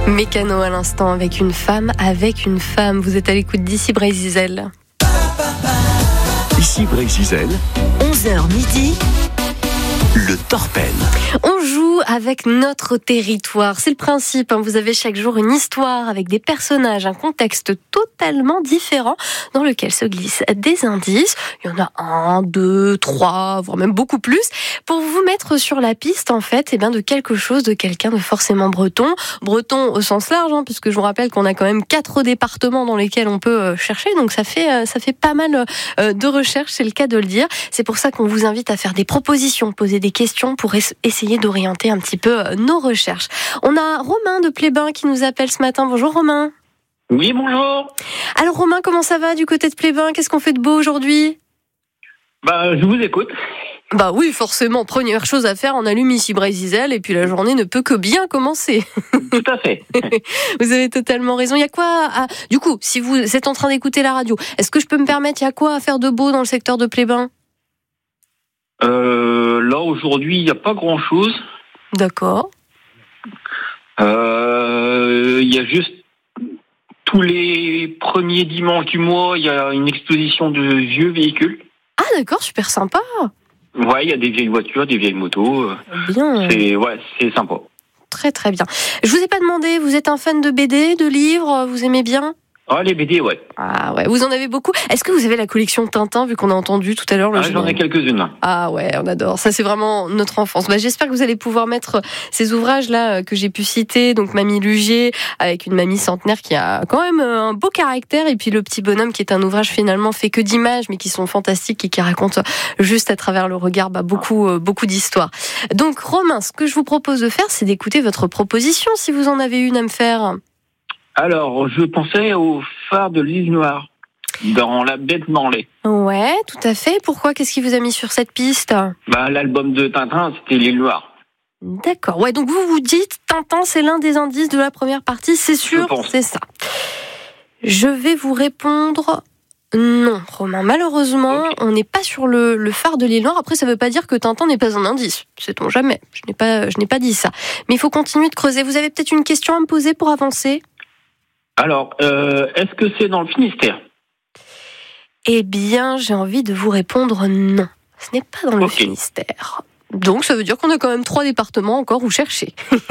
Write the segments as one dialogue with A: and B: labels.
A: Mécano à l'instant avec une femme. Vous êtes à l'écoute d'ici Brésil.
B: Ici Brésil,
C: 11h midi.
B: le Torpen.
A: On joue avec notre territoire. C'est le principe. Vous avez chaque jour une histoire avec des personnages, un contexte totalement différent dans lequel se glissent des indices. Il y en a 1, 2, 3, voire même beaucoup plus. Pour vous mettre sur la piste, en fait, de quelque chose, de quelqu'un de forcément breton. Breton au sens large, puisque je vous rappelle qu'on a quand même 4 départements dans lesquels on peut chercher. Donc ça fait pas mal de recherches, c'est le cas de le dire. C'est pour ça qu'on vous invite à faire des propositions, poser des questions pour essayer d'orienter un petit peu nos recherches. On a Romain de Plébin qui nous appelle ce matin. Bonjour Romain.
D: Oui, bonjour.
A: Alors Romain, comment ça va du côté de Plébin ? Qu'est-ce qu'on fait de beau aujourd'hui ?
D: Je vous écoute.
A: Bah oui, forcément, première chose à faire, on allume ici Brésil et puis la journée ne peut que bien commencer.
D: Tout à fait.
A: Vous avez totalement raison. Il y a quoi Du coup, si vous êtes en train d'écouter la radio, est-ce que je peux me permettre, il y a quoi à faire de beau dans le secteur de Plébin ?
D: Là, aujourd'hui, il n'y a pas grand-chose.
A: D'accord.
D: Il y a juste tous les premiers dimanches du mois, il y a une exposition de vieux véhicules.
A: Ah d'accord, super sympa.
D: Ouais, il y a des vieilles voitures, des vieilles motos.
A: Bien.
D: C'est sympa.
A: Très très bien. Je vous ai pas demandé, vous êtes un fan de BD, de livres, vous aimez bien ?
D: Ah, les BD, ouais.
A: Ah ouais, vous en avez beaucoup. Est-ce que vous avez la collection Tintin, vu qu'on a entendu tout à l'heure le jeu ?
D: J'en ai quelques-unes.
A: Ah ouais, on adore. Ça, c'est vraiment notre enfance. J'espère que vous allez pouvoir mettre ces ouvrages-là que j'ai pu citer. Donc, Mamie Lugier, avec une mamie centenaire qui a quand même un beau caractère. Et puis, Le Petit Bonhomme, qui est un ouvrage finalement fait que d'images, mais qui sont fantastiques et qui racontent juste à travers le regard beaucoup d'histoires. Donc, Romain, ce que je vous propose de faire, c'est d'écouter votre proposition, si vous en avez une à me faire.
D: Alors, je pensais au phare de l'île Noire, dans la baie de Morlaix.
A: Ouais, tout à fait. Pourquoi ? Qu'est-ce qui vous a mis sur cette piste ?
D: L'album de Tintin, c'était l'île Noire.
A: D'accord. Ouais, donc vous dites Tintin, c'est l'un des indices de la première partie, c'est sûr, c'est ça. Je vais vous répondre non, Romain. Malheureusement, on n'est pas sur le phare de l'île Noire. Après, ça ne veut pas dire que Tintin n'est pas un indice. Sait-on jamais. Je n'ai pas dit ça. Mais il faut continuer de creuser. Vous avez peut-être une question à me poser pour avancer ?
D: Alors, est-ce que c'est dans le Finistère ?
A: Eh bien, j'ai envie de vous répondre non. Ce n'est pas dans le Finistère. Donc, ça veut dire qu'on a quand même 3 départements encore où chercher.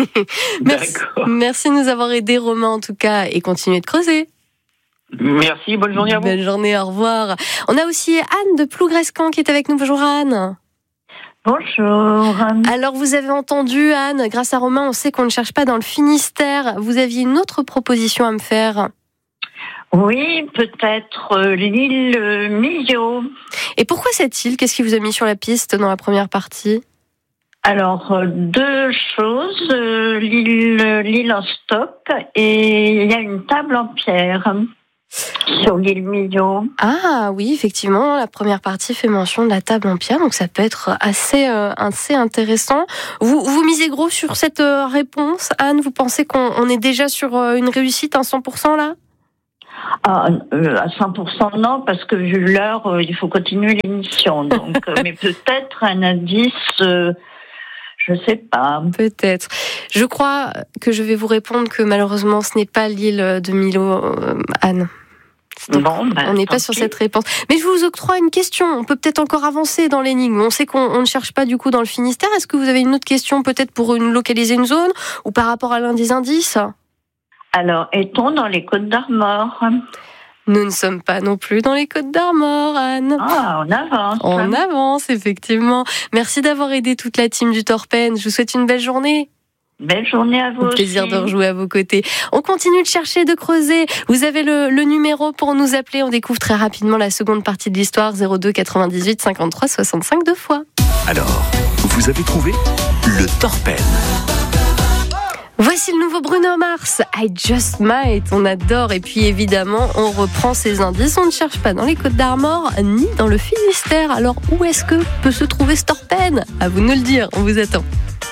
A: Merci de nous avoir aidés, Romain, en tout cas, et continuez de creuser.
D: Merci, bonne journée à vous.
A: Bonne journée, au revoir. On a aussi Anne de Plougrescan qui est avec nous. Bonjour Anne.
E: Bonjour.
A: Alors, vous avez entendu, Anne, grâce à Romain, on sait qu'on ne cherche pas dans le Finistère. Vous aviez une autre proposition à me faire ?
E: Oui, peut-être l'île Millau.
A: Et pourquoi cette île ? Qu'est-ce qui vous a mis sur la piste dans la première partie ?
E: Alors, 2 choses. L'île en stock et il y a une table en pierre sur l'île Millau.
A: Ah oui, effectivement, la première partie fait mention de la table en pierre, donc ça peut être assez intéressant. Vous misez gros sur cette réponse, Anne ? Vous pensez qu'on est déjà sur une réussite, un 100% là ?
E: À 100% non, parce que vu l'heure, il faut continuer l'émission. Donc, mais peut-être un indice... je sais pas.
A: Peut-être. Je crois que je vais vous répondre que malheureusement, ce n'est pas l'île de Millau, Anne. On n'est pas sur cette réponse. Mais je vous octroie une question. On peut peut-être encore avancer dans l'énigme. On sait qu'on ne cherche pas du coup dans le Finistère. Est-ce que vous avez une autre question peut-être pour localiser une zone ou par rapport à l'un des indices ?
E: Alors, est-on dans les Côtes-d'Armor ?
A: Nous ne sommes pas non plus dans les Côtes-d'Armor, Anne.
E: Ah, on avance.
A: On avance, effectivement. Merci d'avoir aidé toute la team du Torpen. Je vous souhaite une belle journée.
E: Belle journée à vous.
A: Plaisir de rejouer à vos côtés. On continue de chercher, de creuser. Vous avez le numéro pour nous appeler. On découvre très rapidement la seconde partie de l'histoire. 02 98 53 65 2 fois.
B: Alors, vous avez trouvé le Torpen.
A: Voici le nouveau Bruno Mars, I Just Might, on adore. Et puis évidemment, on reprend ces indices. On ne cherche pas dans les Côtes-d'Armor, ni dans le Finistère. Alors où est-ce que peut se trouver ce Torpen ? À vous de nous le dire, on vous attend.